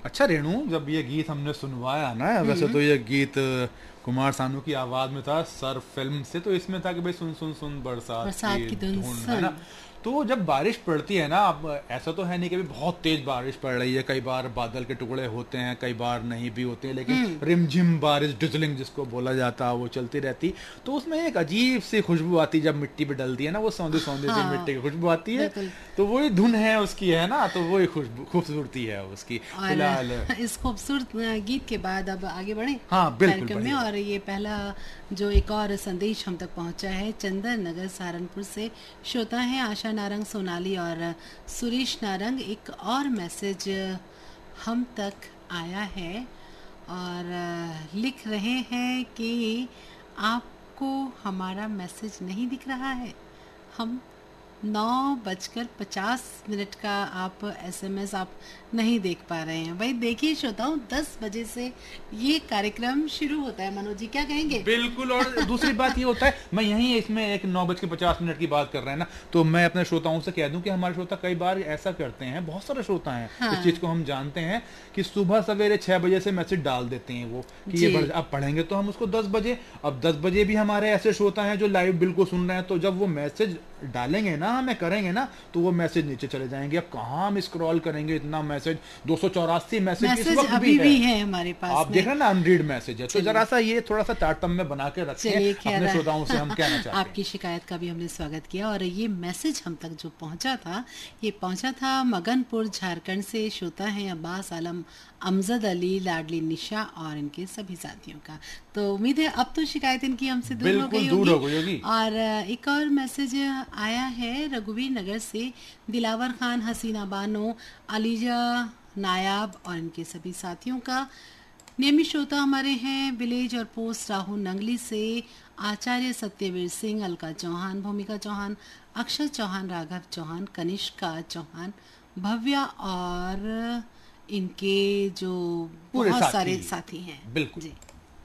अच्छा रेणु, जब ये गीत हमने सुनवाया ना, वैसे तो ये गीत कुमार सानू की आवाज में था सर फिल्म से, तो इसमें था कि भाई सुन सुन सुन बरसात बरसात की की धुन धुन, है ना। सुन। तो जब बारिश पड़ती है ना, अब ऐसा तो है नहीं कि भी बहुत तेज बारिश पड़ रही है, कई बार बादल के टुकड़े होते हैं, कई बार नहीं भी होते हैं, लेकिन रिमझिम बारिश, डिजलिंग जिसको बोला जाता है, वो चलती रहती। तो उसमें एक अजीब सी खुशबू आती, जब मिट्टी पे डलती है ना, वो सौंधी सौंधी सी हाँ, मिट्टी की खुशबू आती है। बिल्कुल। तो वही धुन है उसकी, है ना, तो वही खुशबू खूबसूरती है उसकी फिलहाल। और इस खूबसूरत गीत के बाद अब आगे बढ़े हाँ बिल्कुल, कार्यक्रम में। बढ़िया। और ये पहला जो एक और संदेश हम तक पहुंचा है चंदन नगर सहारनपुर से, श्रोता है आशा नारंग, सोनाली और सुरेश नारंग। एक और मैसेज हम तक आया है और लिख रहे हैं कि आपको हमारा मैसेज नहीं दिख रहा है। हम 9:50 का आप एसएमएस आप नहीं देख पा रहे हैं। भाई देखिए श्रोताओं, 10 बजे से ये कार्यक्रम शुरू होता है। मनोज जी क्या कहेंगे? बिल्कुल। और दूसरी बात ये होता है, मैं यहीं इसमें एक 9:50 की बात कर रहे हैं ना, तो मैं अपने श्रोताओं से कह दूं कि हमारे श्रोता कई बार ऐसा करते हैं, बहुत सारे श्रोता हैं हाँ। इस चीज को हम जानते हैं, कि सुबह सवेरे 6 बजे से मैसेज डाल देते हैं वो कि जी। अब पढ़ेंगे तो हम उसको 10 बजे। अब 10 बजे भी हमारे ऐसे श्रोता हैं जो लाइव बिल्कुल सुन रहे हैं, तो जब वो मैसेज डालेंगे ना, हमें करेंगे ना, तो वो मैसेज नीचे चले जाएंगे। अब कहाँ हम स्क्रॉल करेंगे इतना मैसेज, 284 मैसेज इस वक्त अभी भी है है हमारे पास आप में। देख रहे हैं ना, अनरीड मैसेज है। तो चलिए। जरा सा ये थोड़ा सा तारतम्य बना के रखें चलिए, अपने श्रोताओं से, हम कहना चाहते हैं। आपकी शिकायत का भी हमने स्वागत किया। और ये मैसेज हम तक जो पहुंचा था, ये पहुंचा था मगनपुर झारखंड से। श्रोता हैं अब्बास आलम, अमजद अली, लाडली निशा और इनके सभी साथियों का। तो उम्मीद है अब तो शिकायत इनकी हमसे दूर हो बिल्कुल गई दूर हो गई होगी। होगी। और एक और मैसेज आया है रघुवीर नगर से, दिलावर खान, हसीना बानो, अलीजा नायाब और इनके सभी साथियों का। नियमित श्रोता हमारे हैं विलेज और पोस्ट राहुल नंगली से, आचार्य सत्यवीर सिंह, अलका चौहान, भूमिका चौहान, अक्षय चौहान, राघव चौहान, कनिष्का चौहान, भव्या और इनके जो पूरे बहुत साथी। सारे साथी हैं। बिल्कुल। जी।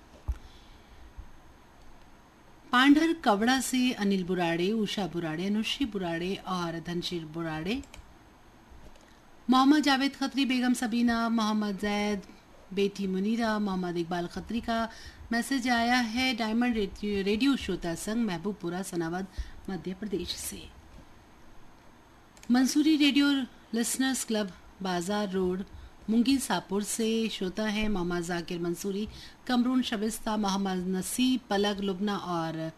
पांढर कवड़ा से अनिल बुराड़े, उषा बुराड़े, अनुश्री बुराड़े और धनशीर बुराड़े, मोहम्मद जावेद खत्री, बेगम सबीना, मोहम्मद जैद, बेटी मुनीरा, मोहम्मद इकबाल खत्री का मैसेज आया है डायमंड रेडियो श्रोता संघ, महबूबपुरा, सनावद, मध्य प्रदेश से। मंसूरी रेडियो लिसनर्स क्लब, बाजार रोड, मुंगी सापुर से श्रोता है मोहम्मद जाकिर मंसूरी, कमरून शबिस्ता, मोहम्मद नसीब, पलक, लुबना और